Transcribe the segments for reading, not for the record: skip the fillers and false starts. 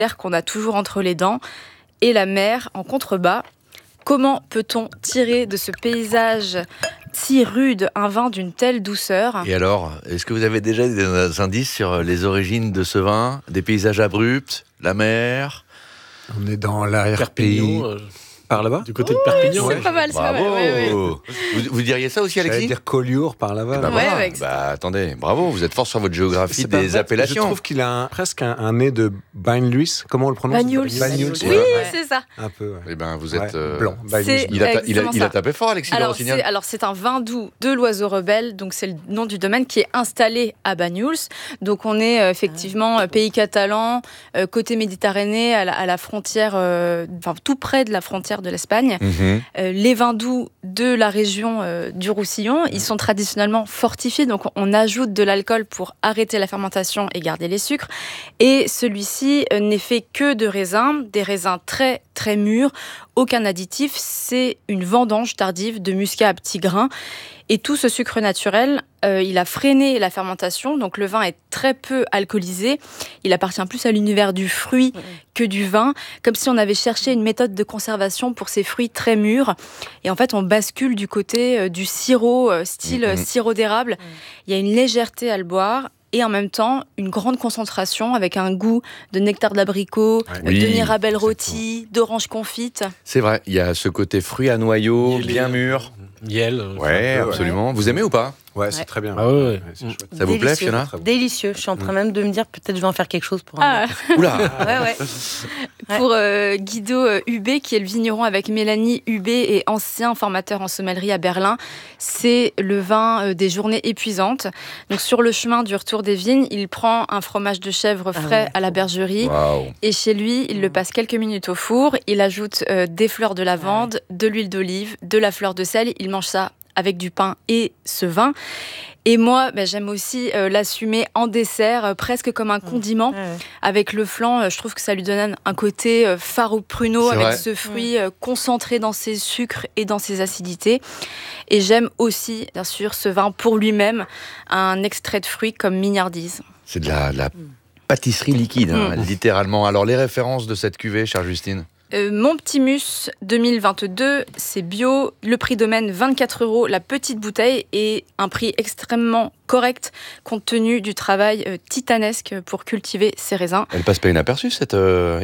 l'air qu'on a toujours entre les dents et la mer en contrebas. Comment peut-on tirer de ce paysage si rude un vin d'une telle douceur ? Et alors, est-ce que vous avez déjà des indices sur les origines de ce vin ? Des paysages abrupts, la mer ? On est dans l'arrière-pays. Par là-bas ? Du côté de Perpignan. C'est pas mal, c'est pas mal. Bravo. Ouais. Vous diriez ça aussi, Alexis ? J'allais dire Collioure par là-bas. Bah, Ouais, voilà. avec Attendez, bravo, vous êtes fort sur votre géographie C'est pas des vrai. appellations. Je trouve qu'il a presque un nez de Banyuls. Comment on le prononce ? Banyuls. Banyuls. Oui, Ouais. c'est ça. Un peu, ouais. Eh ben, vous êtes blanc. Banyuls. C'est- Il a exactement ça. tapé fort, Alexis de Rossignol. Alors, c'est un vin doux de l'Oiseau Rebelle, donc c'est le nom du domaine qui est installé à Banyuls. Donc on est effectivement pays catalan, côté Méditerranée, à la frontière, tout près de la frontière de l'Espagne. Les vins doux de la région du Roussillon, ils sont traditionnellement fortifiés, donc on ajoute de l'alcool pour arrêter la fermentation et garder les sucres. Et celui-ci n'est fait que de raisins, des raisins très très mûrs, aucun additif, c'est une vendange tardive de muscat à petits grains. Et tout ce sucre naturel, il a freiné la fermentation, donc le vin est très peu alcoolisé. Il appartient plus à l'univers du fruit que du vin, comme si on avait cherché une méthode de conservation pour ces fruits très mûrs. Et en fait, on bascule du côté du sirop, style sirop d'érable. Il y a une légèreté à le boire. Et en même temps, une grande concentration avec un goût de nectar d'abricot, Oui, de mirabelle rôtie, d'orange confite. C'est vrai, il y a ce côté fruit à noyau, Miel. bien mûr. Miel. Ouais, absolument. Vous aimez ou pas ? Ouais, c'est très bien. Ah ouais. C'est chouette. Ça vous plaît, Délicieux. Fiona ? Délicieux. Je suis en train même de me dire peut-être je vais en faire quelque chose pour Ah, Oula Ouais. pour Guido Hubé, qui est le vigneron avec Mélanie Hubé et ancien formateur en sommellerie à Berlin, c'est le vin des journées épuisantes. Donc sur le chemin du retour des vignes, il prend un fromage de chèvre frais à la bergerie. Waouh. Et chez lui, il le passe quelques minutes au four. Il ajoute des fleurs de lavande, de l'huile d'olive, de la fleur de sel. Il mange ça avec du pain et ce vin. Et moi, j'aime aussi l'assumer en dessert, presque comme un condiment. Avec le flan, je trouve que ça lui donne un côté faro pruneau, C'est avec vrai. ce fruit concentré dans ses sucres et dans ses acidités. Et j'aime aussi, bien sûr, ce vin pour lui-même, un extrait de fruits comme mignardise. C'est de la pâtisserie liquide, hein, littéralement. Alors, les références de cette cuvée, chère Justine ? Montptimus 2022, c'est bio, le prix domaine 24 € la petite bouteille et un prix extrêmement correct compte tenu du travail titanesque pour cultiver ces raisins. Elle passe pas inaperçue, cette étiquette ?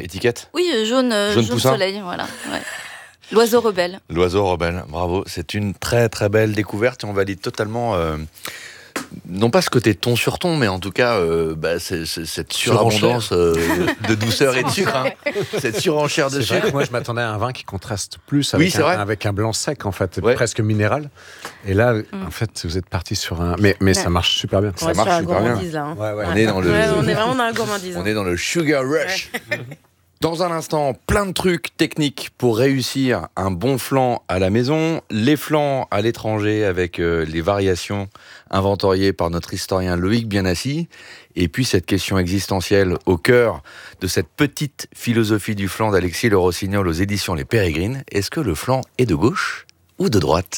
Oui, jaune poussin. soleil, voilà. Ouais. L'oiseau rebelle. L'oiseau rebelle, bravo. C'est une très très belle découverte et on valide totalement, non pas ce côté ton sur ton, mais en tout cas c'est cette surabondance de douceur et de sucre. Hein. Cette surenchère de C'est vrai sucre. que moi, je m'attendais à un vin qui contraste plus Oui, c'est vrai. avec un blanc sec, en fait, Ouais. presque minéral. Et là, en fait, vous êtes parti sur un... Mais ça marche super bien. Ça marche super bien. Là, hein. Ouais. On est dans le... On est vraiment dans la gourmandise. On est dans le sugar rush. Dans un instant, plein de trucs techniques pour réussir un bon flan à la maison, les flans à l'étranger avec les variations inventoriées par notre historien Loïc Bienassi, et puis cette question existentielle au cœur de cette petite philosophie du flan d'Alexis Le Rossignol aux éditions Les Pérégrines. Est-ce que le flan est de gauche ou de droite ?